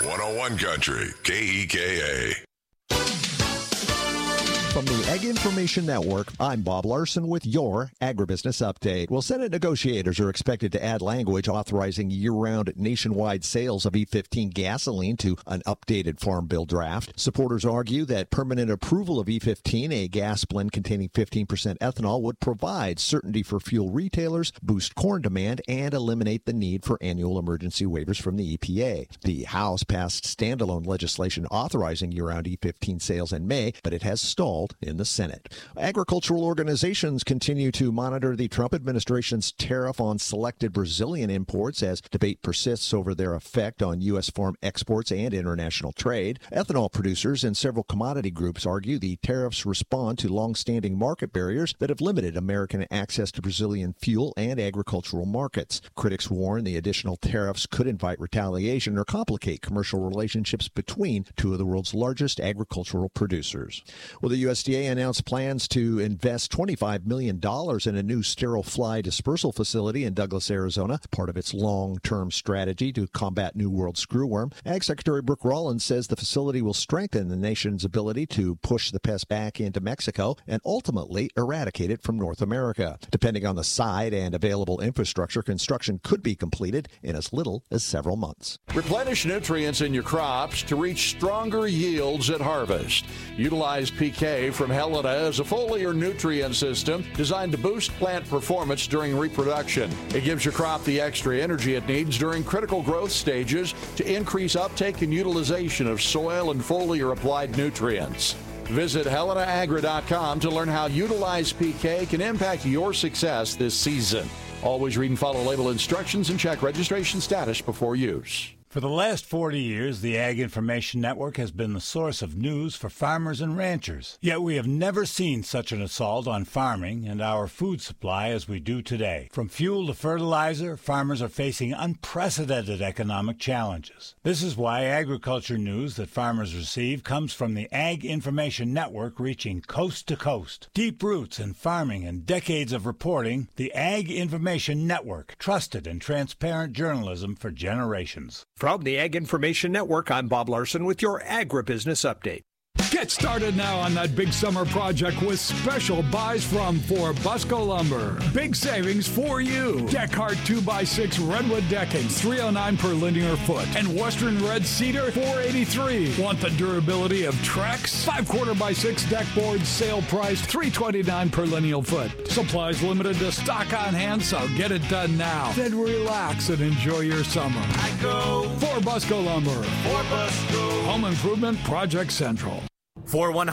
101 Country, KEKA. From the Ag Information Network, I'm Bob Larson with your Agribusiness Update. Well, Senate negotiators are expected to add language authorizing year-round nationwide sales of E15 gasoline to an updated Farm Bill draft. Supporters argue that permanent approval of E15, a gas blend containing 15% ethanol, would provide certainty for fuel retailers, boost corn demand, and eliminate the need for annual emergency waivers from the EPA. The House passed standalone legislation authorizing year-round E15 sales in May, but it has stalled in the Senate. Agricultural organizations continue to monitor the Trump administration's tariff on selected Brazilian imports as debate persists over their effect on U.S. farm exports and international trade. Ethanol producers and several commodity groups argue the tariffs respond to long-standing market barriers that have limited American access to Brazilian fuel and agricultural markets. Critics warn the additional tariffs could invite retaliation or complicate commercial relationships between two of the world's largest agricultural producers. Well, the USDA announced plans to invest $25 million in a new sterile fly dispersal facility in Douglas, Arizona, part of its long-term strategy to combat New World screwworm. Ag Secretary Brooke Rollins says the facility will strengthen the nation's ability to push the pest back into Mexico and ultimately eradicate it from North America. Depending on the site and available infrastructure, construction could be completed in as little as several months. Replenish nutrients in your crops to reach stronger yields at harvest. Utilize PK from Helena as a foliar nutrient system designed to boost plant performance during reproduction. It gives your crop the extra energy it needs during critical growth stages to increase uptake and utilization of soil and foliar applied nutrients. Visit HelenaAgra.com to learn how Utilize PK can impact your success this season. Always read and follow label instructions and check registration status before use. For the last 40 years, the Ag Information Network has been the source of news for farmers and ranchers. Yet we have never seen such an assault on farming and our food supply as we do today. From fuel to fertilizer, farmers are facing unprecedented economic challenges. This is why agriculture news that farmers receive comes from the Ag Information Network, reaching coast to coast. Deep roots in farming and decades of reporting, the Ag Information Network, trusted and transparent journalism for generations. From the Ag Information Network, I'm Bob Larson with your Agribusiness Update. Get started now on that big summer project with special buys from Forbusco Lumber. Big savings for you. Deckhart 2x6 redwood decking, $309 per linear foot. And Western red cedar, $483. Want the durability of Trex? 5/4x6 deck boards, sale price, $329 per lineal foot. Supplies limited to stock on hand, so get it done now. Then relax and enjoy your summer. I go Forbusco Lumber. Forbusco. Home Improvement Project Central. For